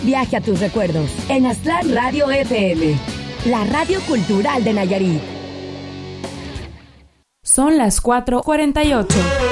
viaje a tus recuerdos en Aztlán Radio FM, la radio cultural de Nayarit. Son las 4:48.